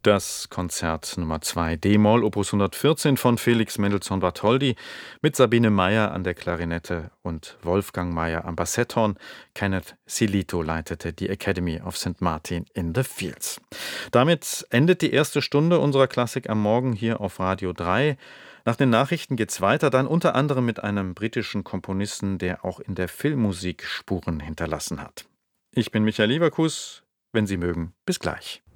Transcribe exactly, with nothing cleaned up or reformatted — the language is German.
Das Konzert Nummer zwei D-Moll Opus hundertvierzehn von Felix Mendelssohn-Bartholdy mit Sabine Meyer an der Klarinette und Wolfgang Meyer am Bassetthorn. Kenneth Silito leitete die Academy of Saint Martin in the Fields. Damit endet die erste Stunde unserer Klassik am Morgen hier auf Radio drei. Nach den Nachrichten geht's weiter, dann unter anderem mit einem britischen Komponisten, der auch in der Filmmusik Spuren hinterlassen hat. Ich bin Michael Lieberkuss. Wenn Sie mögen, bis gleich.